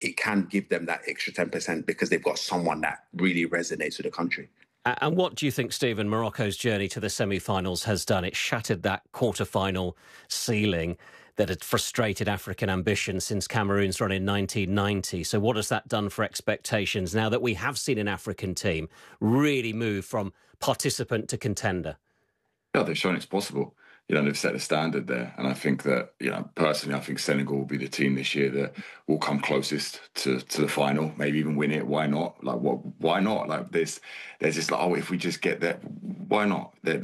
it can give them that extra 10% because they've got someone that really resonates with the country. And what do you think, Stephen, Morocco's journey to the semi-finals has done? It shattered that quarter-final ceiling that had frustrated African ambition since Cameroon's run in 1990. So what has that done for expectations now that we have seen an African team really move from participant to contender? Yeah, they've shown it's possible. They've set the standard there. And I think that, personally, I think Senegal will be the team this year that will come closest to the final, maybe even win it. Why not? Why not? There's this, if we just get there, why not? It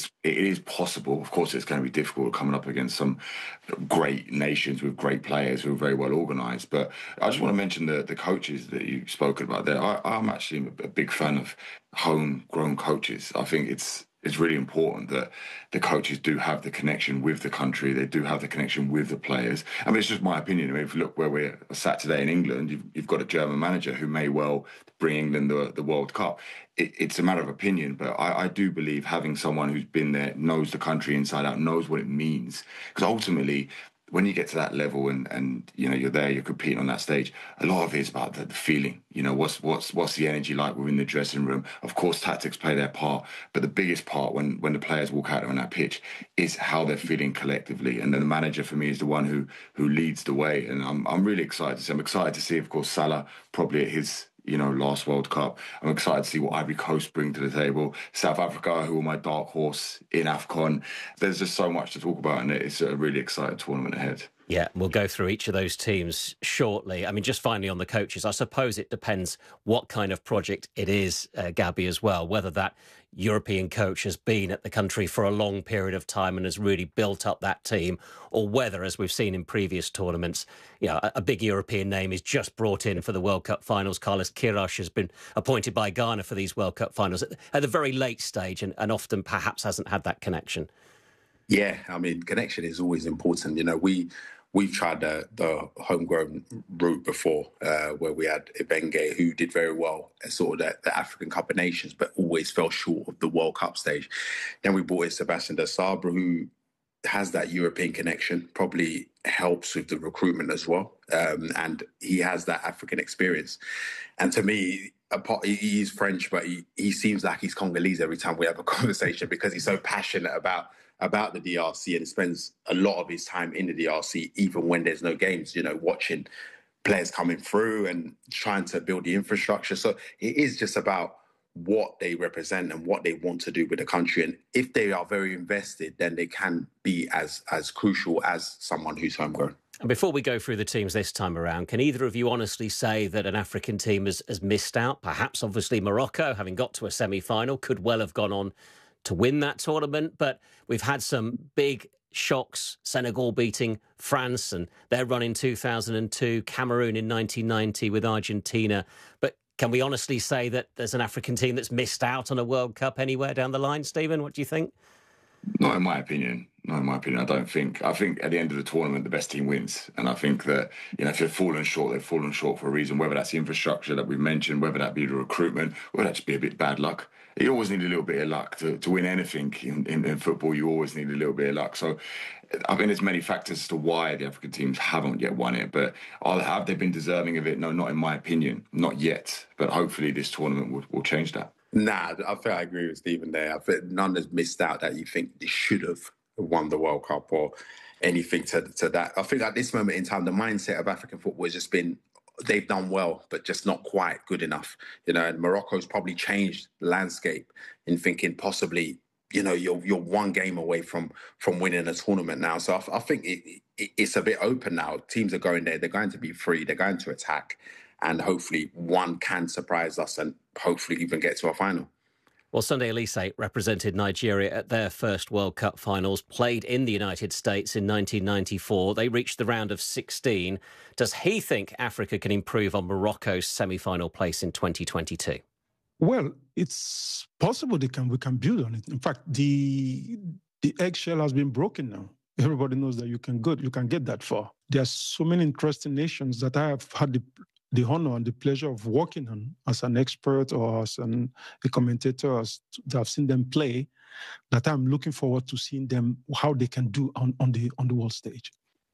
is possible. Of course, it's going to be difficult coming up against some great nations with great players who are very well organised. But I just want to mention the coaches that you've spoken about there. I'm actually a big fan of homegrown coaches. I think it's really important that the coaches do have the connection with the country. They do have the connection with the players. I mean, it's just my opinion. I mean, if you look where we're sat today in England, you've got a German manager who may well bring England the World Cup. It's a matter of opinion, but I do believe having someone who's been there, knows the country inside out, knows what it means. Because ultimately, when you get to that level and you're there, you're competing on that stage, a lot of it is about the feeling. What's the energy like within the dressing room? Of course, tactics play their part, but the biggest part when the players walk out on that pitch is how they're feeling collectively. And then the manager, for me, is the one who leads the way. And I'm really excited to see. I'm excited to see, of course, Salah probably at his last World Cup. I'm excited to see what Ivory Coast bring to the table. South Africa, who are my dark horse in AFCON. There's just so much to talk about, and it's a really exciting tournament ahead. Yeah, we'll go through each of those teams shortly. I mean, just finally on the coaches, I suppose it depends what kind of project it is, Gabby, as well, whether that European coach has been at the country for a long period of time and has really built up that team, or whether, as we've seen in previous tournaments, a big European name is just brought in for the World Cup finals. Carlos Queiroz has been appointed by Ghana for these World Cup finals at a very late stage and often perhaps hasn't had that connection. Yeah, I mean, connection is always important. We've tried the homegrown route before, where we had Ibenge, who did very well at sort of the African Cup of Nations, but always fell short of the World Cup stage. Then we brought in Sebastian Desabre, who has that European connection, probably helps with the recruitment as well. And he has that African experience. And to me, he's French, but he seems like he's Congolese every time we have a conversation because he's so passionate about the DRC and spends a lot of his time in the DRC, even when there's no games, watching players coming through and trying to build the infrastructure. So it is just about what they represent and what they want to do with the country. And if they are very invested, then they can be as crucial as someone who's homegrown. And before we go through the teams this time around, can either of you honestly say that an African team has missed out? Perhaps, obviously, Morocco, having got to a semi-final, could well have gone on to win that tournament. But we've had some big shocks, Senegal beating France and their run in 2002, Cameroon in 1990 with Argentina. But can we honestly say that there's an African team that's missed out on a World Cup anywhere down the line? Stephen, what do you think? Not in my opinion. I don't think. I think at the end of the tournament, the best team wins. And I think that, if they've fallen short, they've fallen short for a reason, whether that's the infrastructure that we've mentioned, whether that be the recruitment, whether that just be a bit bad luck. You always need a little bit of luck to win anything in football. You always need a little bit of luck. So I think there's many factors as to why the African teams haven't yet won it. But have they been deserving of it? No, not in my opinion. Not yet. But hopefully this tournament will change that. Nah, I think I agree with Stephen there. I think none has missed out that you think they should have won the World Cup or anything to that. I think at this moment in time, the mindset of African football has just been, they've done well, but just not quite good enough. And Morocco's probably changed the landscape in thinking possibly, you're one game away from winning a tournament now. So I think it's a bit open now. Teams are going there. They're going to be free. They're going to attack. And hopefully one can surprise us and hopefully even get to a final. Well, Sunday Oliseh represented Nigeria at their first World Cup finals, played in the United States in 1994. They reached the round of 16. Does he think Africa can improve on Morocco's semi-final place in 2022? Well, it's possible we can build on it. In fact, the eggshell has been broken now. Everybody knows that you can get that far. There are so many interesting nations that I have had the honor and the pleasure of working on as an expert or as a commentator, that I've seen them play, that I'm looking forward to seeing them, how they can do on the world stage.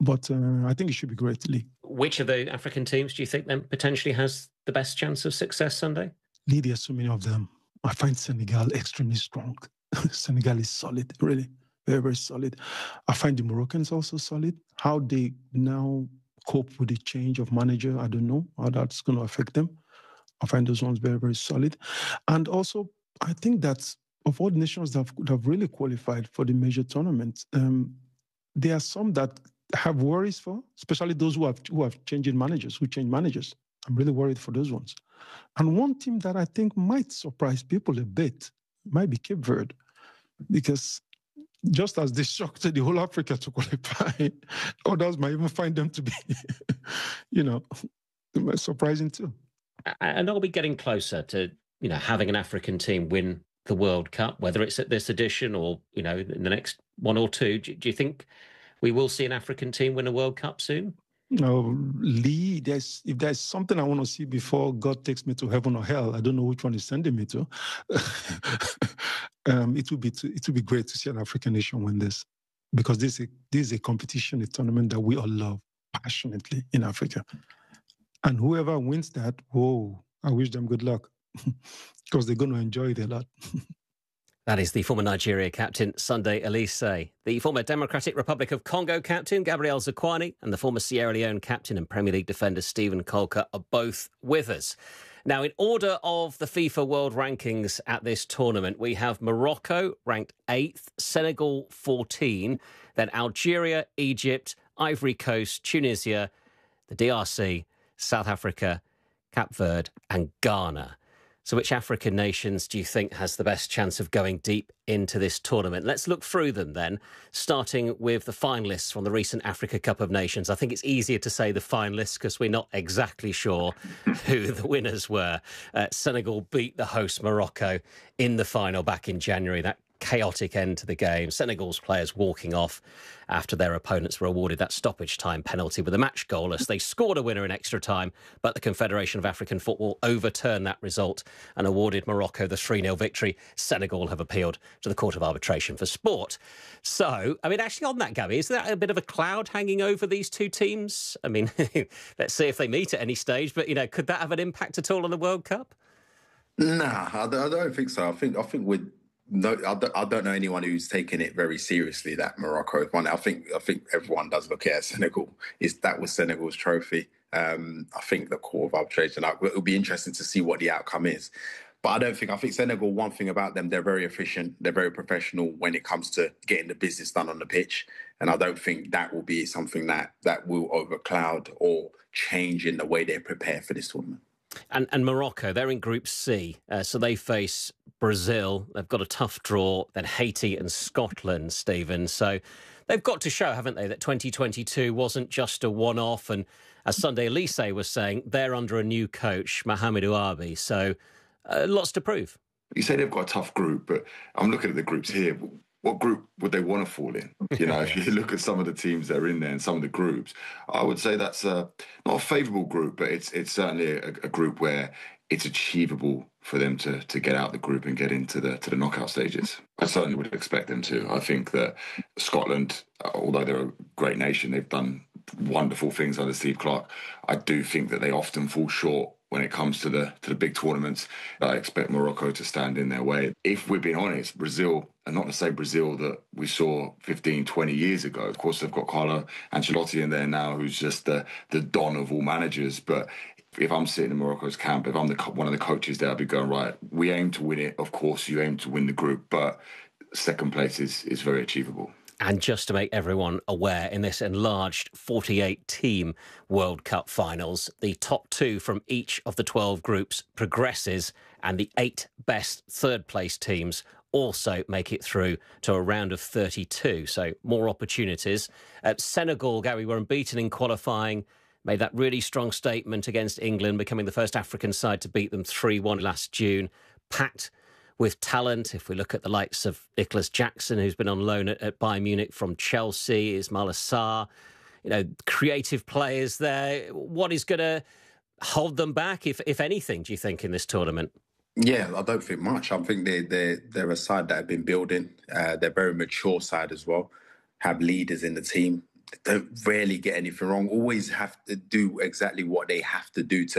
But I think it should be great, Lee. Which of the African teams do you think then potentially has the best chance of success Sunday? Lee, there's so many of them. I find Senegal extremely strong. Senegal is solid, really, very, very solid. I find the Moroccans also solid. How they now cope with the change of manager, I don't know how that's going to affect them. I find those ones very, very solid. And also, I think that of all the nations that have really qualified for the major tournament, there are some that have worries for, especially those who have changed managers. I'm really worried for those ones. And one team that I think might surprise people a bit might be Cape Verde, because just as they shocked the whole Africa to qualify, others might even find them to be, surprising too. And are we getting closer to, having an African team win the World Cup, whether it's at this edition or, in the next one or two? Do you think we will see an African team win a World Cup soon? No, Lee, if there's something I want to see before God takes me to heaven or hell, I don't know which one he's sending me to. It would be great to see an African nation win this, because this is a competition, a tournament that we all love passionately in Africa. And whoever wins that, I wish them good luck, because they're going to enjoy it a lot. That is the former Nigeria captain, Sunday Oliseh, the former Democratic Republic of Congo captain, Gabriel Zakuani, and the former Sierra Leone captain and Premier League defender, Stephen Colker, are both with us. Now, in order of the FIFA World Rankings at this tournament, we have Morocco ranked 8th, Senegal 14, then Algeria, Egypt, Ivory Coast, Tunisia, the DRC, South Africa, Cape Verde and Ghana. So which African nations do you think has the best chance of going deep into this tournament? Let's look through them then, starting with the finalists from the recent Africa Cup of Nations. I think it's easier to say the finalists because we're not exactly sure who the winners were. Senegal beat the host Morocco in the final back in January. That chaotic end to the game. Senegal's players walking off after their opponents were awarded that stoppage time penalty with a match goalless. They scored a winner in extra time, but the Confederation of African Football overturned that result and awarded Morocco the 3-0 victory. Senegal have appealed to the Court of Arbitration for Sport. So, actually on that, Gabby, is there a bit of a cloud hanging over these two teams? Let's see if they meet at any stage, but, could that have an impact at all on the World Cup? Nah, I don't think so. I think with no, I don't know anyone who's taken it very seriously, that Morocco one. I think everyone does look at Senegal. That was Senegal's trophy. I think the Court of Arbitration, it'll be interesting to see what the outcome is. But I think Senegal, one thing about them, they're very efficient. They're very professional when it comes to getting the business done on the pitch. And I don't think that will be something that will overcloud or change in the way they prepare for this tournament. And Morocco, they're in Group C, so they face Brazil. They've got a tough draw, then Haiti and Scotland, Stephen. So they've got to show, haven't they, that 2022 wasn't just a one-off. And as Sunday Oliseh was saying, they're under a new coach, Mahamadou Abi. So lots to prove. You say they've got a tough group, but I'm looking at the groups here. What group would they want to fall in? If you look at some of the teams that are in there and some of the groups, I would say that's not a favourable group, but it's certainly a group where it's achievable for them to get out the group and get into the knockout stages. I certainly would expect them to. I think that Scotland, although they're a great nation, they've done wonderful things under Steve Clarke. I do think that they often fall short when it comes to the big tournaments. I expect Morocco to stand in their way. If we're being honest, Brazil, and not to say Brazil that we saw 15, 20 years ago. Of course, they've got Carlo Ancelotti in there now, who's just the don of all managers. But if I'm sitting in Morocco's camp, if I'm one of the coaches there, I'd be going, right, we aim to win it. Of course, you aim to win the group, but second place is very achievable. And just to make everyone aware, in this enlarged 48-team World Cup finals, the top 2 from each of the 12 groups progresses, and the 8 best third-place teams also make it through to a round of 32. So more opportunities. Senegal, Gary, were unbeaten in qualifying, made that really strong statement against England, becoming the first African side to beat them 3-1 last June. Packed with talent. If we look at the likes of Nicholas Jackson, who's been on loan at Bayern Munich from Chelsea, Ismail Assar, creative players there. What is going to hold them back, if anything, do you think, in this tournament? Yeah, I don't think much. I think they're a side that have been building. They're a very mature side as well, have leaders in the team. don't rarely get anything wrong. Always have to do exactly what they have to do to